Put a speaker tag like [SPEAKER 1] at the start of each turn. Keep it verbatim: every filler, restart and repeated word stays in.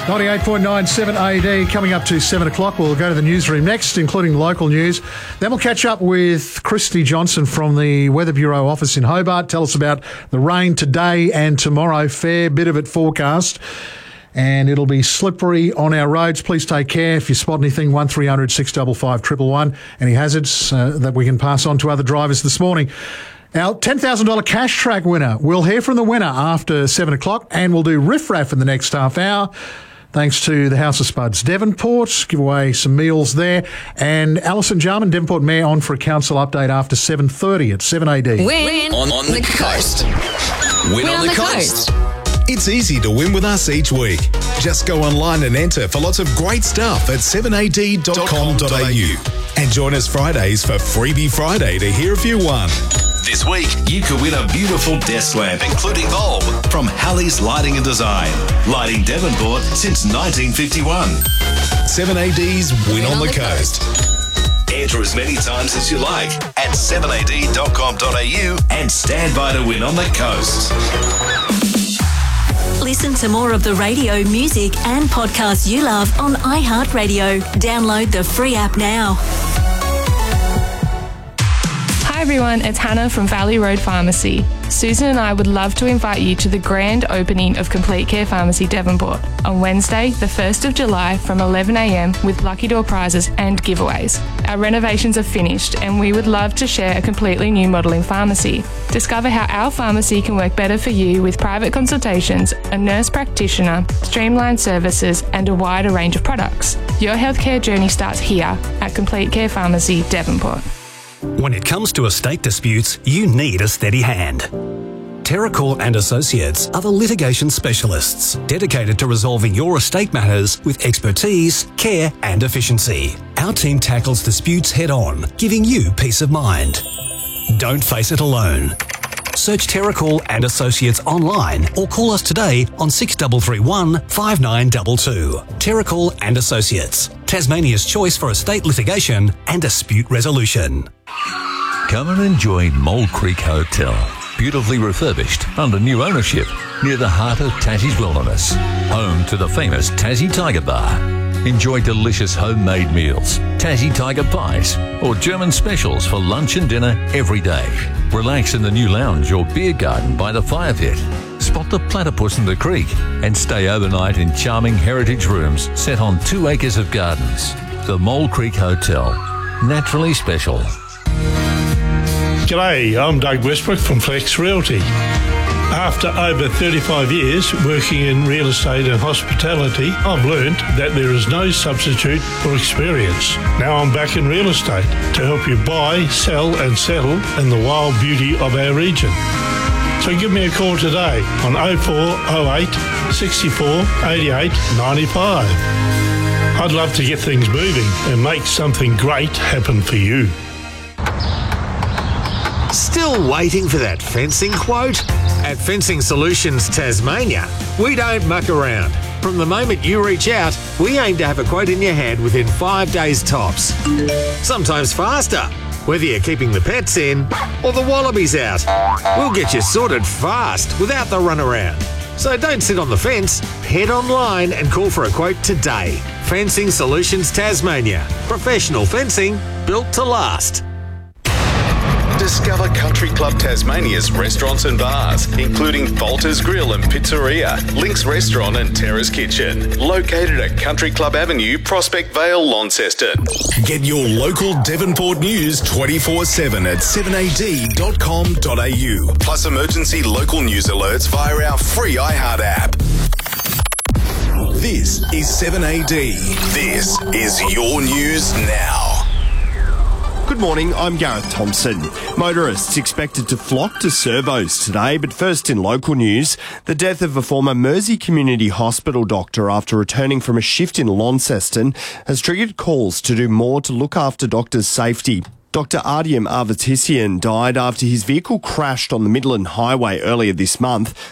[SPEAKER 1] ninety-eight point nine seven A D coming up to seven o'clock. We'll go to the newsroom next, including local news. Then we'll catch up with Christy Johnson from the Weather Bureau office in Hobart. Tell us about the rain today and tomorrow. Fair bit of it forecast. And it'll be slippery on our roads. Please take care. If you spot anything, one three hundred six five five one one one. Any hazards uh, that we can pass on to other drivers this morning. Our ten thousand dollars cash track winner. We'll hear from the winner after seven o'clock, and we'll do Riff Raff in the next half hour. Thanks to the House of Spuds Devonport. Give away some meals there. And Alison Jarman, Devonport Mayor, on for a council update after seven thirty at seven A D.
[SPEAKER 2] Win on, on the coast. Win, Win on, on the, the coast. coast.
[SPEAKER 3] It's easy to win with us each week. Just go online and enter for lots of great stuff at seven a d dot com dot a u. And join us Fridays for Freebie Friday to hear if you won.
[SPEAKER 4] This week, you could win a beautiful desk lamp, including bulb, from Halley's Lighting and Design. Lighting Devonport since nineteen fifty-one.
[SPEAKER 3] seven A D's Win, Win on, on the, the coast.
[SPEAKER 4] coast. Enter as many times as you like at seven a d dot com dot a u and stand by to win on the coast.
[SPEAKER 5] Listen to more of the radio, music and podcasts you love on iHeartRadio. Download the free app now.
[SPEAKER 6] Hi everyone, it's Hannah from Valley Road Pharmacy. Susan and I would love to invite you to the grand opening of Complete Care Pharmacy Devonport on Wednesday, the first of July from eleven a m with lucky door prizes and giveaways. Our renovations are finished and we would love to share a completely new model in pharmacy. Discover how our pharmacy can work better for you with private consultations, a nurse practitioner, streamlined services and a wider range of products. Your healthcare journey starts here at Complete Care Pharmacy Devonport.
[SPEAKER 7] When it comes to estate disputes, you need a steady hand. Terracall and Associates are the litigation specialists dedicated to resolving your estate matters with expertise, care and efficiency. Our team tackles disputes head-on, giving you peace of mind. Don't face it alone. Search Terracall and Associates online or call us today on six three three one, five nine two two. Terracall and Associates, Tasmania's choice for estate litigation and dispute resolution.
[SPEAKER 8] Come and enjoy Mole Creek Hotel. Beautifully refurbished under new ownership near the heart of Tassie's wilderness. Home to the famous Tassie Tiger Bar. Enjoy delicious homemade meals, Tassie Tiger pies, or German specials for lunch and dinner every day. Relax in the new lounge or beer garden by the fire pit. Spot the platypus in the creek and stay overnight in charming heritage rooms set on two acres of gardens. The Mole Creek Hotel. Naturally special.
[SPEAKER 9] G'day, I'm Doug Westbrook from Flex Realty. After over thirty-five years working in real estate and hospitality, I've learned that there is no substitute for experience. Now I'm back in real estate to help you buy, sell and settle in the wild beauty of our region. So give me a call today on oh four oh eight, six four, eighty-eight, ninety-five. I'd love to get things moving and make something great happen for you.
[SPEAKER 10] Still waiting for that fencing quote? At Fencing Solutions Tasmania, we don't muck around. From the moment you reach out, we aim to have a quote in your hand within five days tops. Sometimes faster, whether you're keeping the pets in or the wallabies out. We'll get you sorted fast without the runaround. So don't sit on the fence, head online and call for a quote today. Fencing Solutions Tasmania. Professional fencing built to last.
[SPEAKER 3] Discover Country Club Tasmania's restaurants and bars, including Falter's Grill and Pizzeria, Link's Restaurant and Terrace Kitchen, located at Country Club Avenue, Prospect Vale, Launceston. Get your local Devonport news twenty-four seven at seven a d dot com dot a u, plus emergency local news alerts via our free iHeart app. This is seven A D. This is your news now.
[SPEAKER 11] Good morning, I'm Gareth Thompson. Motorists expected to flock to servos today, but first in local news, the death of a former Mersey Community Hospital doctor after returning from a shift in Launceston has triggered calls to do more to look after doctors' safety. Doctor Artyom Avatissian died after his vehicle crashed on the Midland Highway earlier this month.